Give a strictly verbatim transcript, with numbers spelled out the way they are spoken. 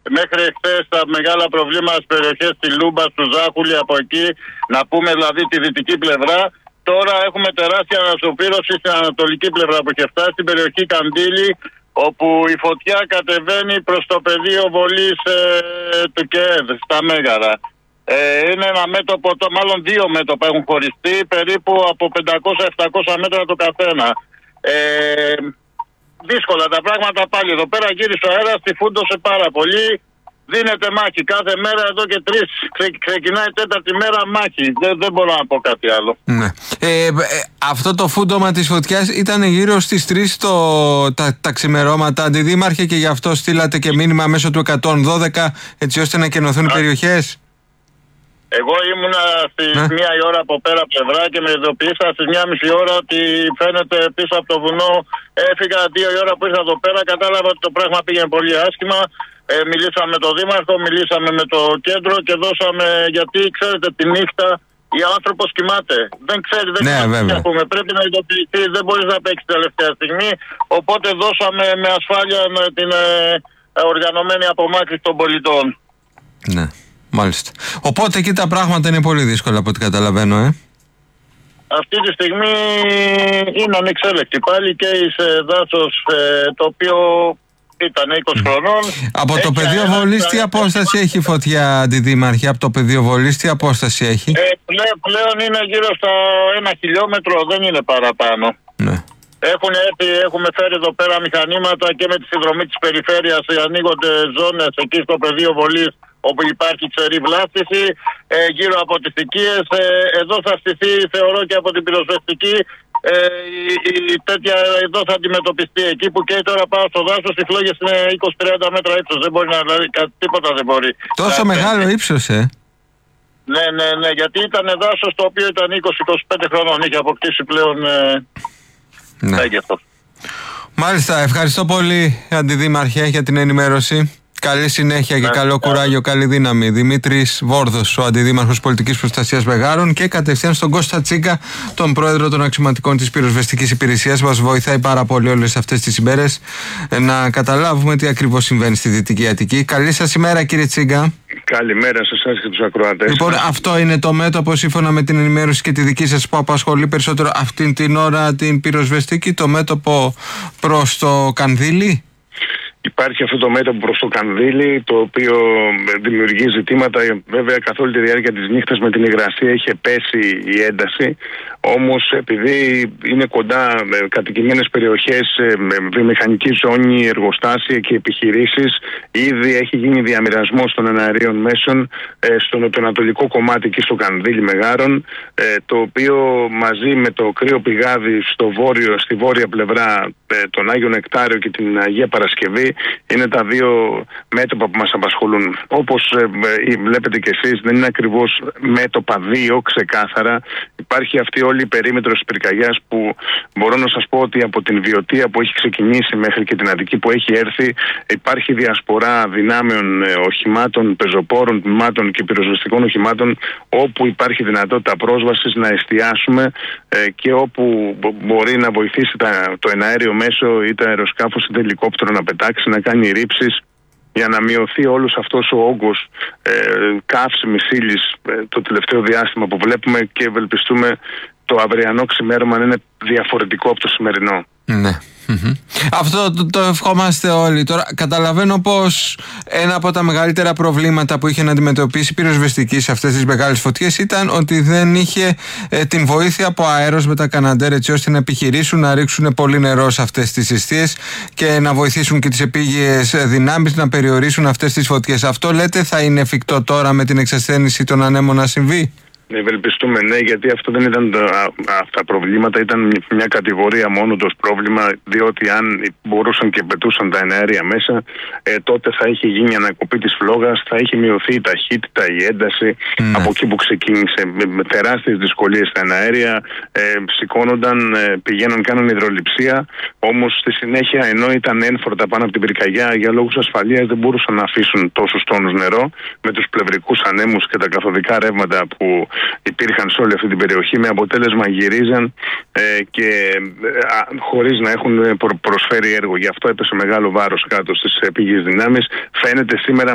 μέχρι χθες τα μεγάλα προβλήματα στις περιοχές της Λούμπας, του Ζάχουλη, από εκεί, να πούμε δηλαδή τη δυτική πλευρά. Τώρα έχουμε τεράστια ανασωπήρωση στην ανατολική πλευρά που έχει φτάσει στην περιοχή Καντήλη, όπου η φωτιά κατεβαίνει προς το πεδίο βολής ε, του ΚΕΕΔ, στα Μέγαρα. Ε, είναι ένα μέτωπο, το, μάλλον δύο μέτωπα έχουν χωριστεί, περίπου από πεντακόσια με επτακόσια μέτρα το καθένα. Ε, δύσκολα τα πράγματα πάλι. Εδώ πέρα γύρισε ο αέρας, τυφούντωσε πάρα πολύ. Δίνεται μάχη κάθε μέρα, εδώ και τρεις. Ξε, ξεκινάει τέταρτη μέρα μάχη. Δεν, δεν μπορώ να πω κάτι άλλο. Ναι. Ε, ε, αυτό το φούντομα της φωτιάς ήταν γύρω στις τρεις το, τα, τα ξημερώματα, Αντιδήμαρχε, και γι' αυτό στείλατε και μήνυμα μέσω του εκατόν δώδεκα, έτσι ώστε να κενωθούν οι περιοχές. Εγώ ήμουνα στις ναι. μία η ώρα από πέρα πλευρά και με ειδοποίησα στις μία μισή ώρα ότι φαίνεται πίσω από το βουνό. Έφυγα δύο η ώρα που ήρθα εδώ πέρα, κατάλαβα ότι το πράγμα πήγαινε πολύ άσχημα. Ε, μιλήσαμε με τον Δήμαρχο, μιλήσαμε με το κέντρο και δώσαμε, γιατί ξέρετε τη νύχτα ο άνθρωπος κοιμάται. Δεν ξέρει, δεν ναι, ξέρει τι να πούμε. Πρέπει να ειδοποιηθεί, δεν μπορείς να παίξεις τελευταία στιγμή. Οπότε δώσαμε με ασφάλεια με την ε, οργανωμένη απομάκρυνση των πολιτών. Ναι, μάλιστα. Οπότε εκεί τα πράγματα είναι πολύ δύσκολα από ό,τι καταλαβαίνω, ε. Αυτή τη στιγμή είναι ανεξέλεκτη πάλι και σε δάσος ε, το οποίο ήταν είκοσι χρονών. Από το πεδίο βολής τι απόσταση έχει η φωτιά, Αντιδήμαρχε? Από το πεδίο βολής τι απόσταση έχει? Ε, πλέ, πλέον είναι γύρω στο ένα χιλιόμετρο, δεν είναι παραπάνω. Ναι. Έχουν έρθει, έχουμε φέρει εδώ πέρα μηχανήματα και με τη συνδρομή της περιφέρειας, ανοίγονται ζώνες εκεί στο πεδίο βολής όπου υπάρχει ξερή βλάστηση, ε, γύρω από τις οικίες. Ε, εδώ θα στηθεί, θεωρώ, και από την πυροσβεστική. Ε, η, η, τέτοια εδώ θα αντιμετωπιστεί. Εκεί που καίει τώρα πάνω στο δάσος, οι φλόγες είναι είκοσι με τριάντα μέτρα ύψος. Δεν μπορεί να, δηλαδή, τίποτα δεν μπορεί. Τόσο να, μεγάλο ναι. ύψος, ε. Ναι, ναι, ναι, γιατί ήταν δάσος το οποίο ήταν είκοσι με είκοσι πέντε χρονών. Είχε αποκτήσει πλέον ε, ναι. έγκεφτο. Μάλιστα, ευχαριστώ πολύ, Αντιδήμαρχε, για την ενημέρωση. Καλή συνέχεια και ναι, καλό κουράγιο, καλή δύναμη. Δημήτρης Βόρδος, ο Αντιδήμαρχος Πολιτικής Προστασίας Μεγάρων, και κατευθείαν στον Κώστα Τσίκα, τον πρόεδρο των αξιωματικών της Πυροσβεστικής Υπηρεσίας. Μας βοηθάει πάρα πολύ όλες αυτές τις ημέρες να καταλάβουμε τι ακριβώς συμβαίνει στη Δυτική Αττική. Καλή σας ημέρα, κύριε Τσίκα. Καλημέρα σε εσάς και τους ακροατές. Λοιπόν, αυτό είναι το μέτωπο, σύμφωνα με την ενημέρωση και τη δική σας, που απασχολεί περισσότερο αυτήν την ώρα την πυροσβεστική, το μέτωπο προς το Κανδύλι? Υπάρχει αυτό το μέτωπο προς το Κανδύλι, το οποίο δημιουργεί ζητήματα. Βέβαια, καθ' όλη τη διάρκεια της νύχτας με την υγρασία είχε πέσει η ένταση. Όμως, επειδή είναι κοντά με κατοικημένες περιοχές, με βιομηχανική ζώνη, εργοστάσια και επιχειρήσεις, ήδη έχει γίνει διαμοιρασμός των εναερίων μέσων στο νοτιοανατολικό κομμάτι εκεί στο Κανδύλι Μεγάρων, το οποίο μαζί με το κρύο πηγάδι στο βόρειο, στη βόρεια πλευρά, τον Άγιο Νεκτάριο και την Αγία Παρασκευή, είναι τα δύο μέτωπα που μας απασχολούν. Όπως ε, βλέπετε και εσείς, δεν είναι ακριβώς μέτωπα δύο ξεκάθαρα. Υπάρχει αυτή όλη η περίμετρος της πυρκαγιάς, που μπορώ να σας πω ότι από την Βιωτία που έχει ξεκινήσει μέχρι και την Αττική που έχει έρθει, υπάρχει διασπορά δυνάμεων, ε, οχημάτων, πεζοπόρων, τμήματων και πυροσβεστικών οχημάτων, όπου υπάρχει δυνατότητα πρόσβασης να εστιάσουμε ε, και όπου μπορεί να βοηθήσει τα, το εναέριο μέσο, είτε αεροσκάφος είτε ελικόπτερο, να πετάξει, να κάνει ρήψεις, για να μειωθεί όλος αυτός ο όγκος ε, καύσιμης ύλης ε, το τελευταίο διάστημα που βλέπουμε, και ευελπιστούμε το αυριανό ξημέρωμα να είναι διαφορετικό από το σημερινό. Ναι. Mm-hmm. Αυτό το, το ευχόμαστε όλοι. Τώρα καταλαβαίνω πως ένα από τα μεγαλύτερα προβλήματα που είχε να αντιμετωπίσει η πυροσβεστική σε αυτές τις μεγάλες φωτιές ήταν ότι δεν είχε ε, την βοήθεια από αέρος με τα Καναντέρ, έτσι ώστε να επιχειρήσουν να ρίξουν πολύ νερό σε αυτές τις εστίες και να βοηθήσουν και τις επίγειες δυνάμεις να περιορίσουν αυτές τις φωτιές. Αυτό, λέτε, θα είναι εφικτό τώρα με την εξασθένιση των ανέμων να συμβεί? Ευελπιστούμε, ναι, γιατί αυτό δεν ήταν τα, αυτά τα προβλήματα, ήταν μια κατηγορία μόνο το πρόβλημα, διότι αν μπορούσαν και πετούσαν τα εναέρια μέσα, ε, τότε θα είχε γίνει η ανακοπή της φλόγας, θα είχε μειωθεί η ταχύτητα, η ένταση, ναι, από εκεί που ξεκίνησε, με, με τεράστιες δυσκολίες στα εναέρια, ε, σηκώνονταν, ε, πηγαίναν, κάναν υδρολειψία, όμως στη συνέχεια, ενώ ήταν ένφορτα πάνω από την πυρκαγιά, για λόγους ασφαλείας δεν μπορούσαν να αφήσουν τόσους τόνους νερό, με τους πλευρικούς ανέμους και τα καθοδικά ρεύματα που υπήρχαν σε όλη αυτή την περιοχή, με αποτέλεσμα γυρίζαν ε, και ε, χωρίς να έχουν προ, προσφέρει έργο. Γι' αυτό έπεσε μεγάλο βάρος κάτω στις επίγειες δυνάμεις. Φαίνεται σήμερα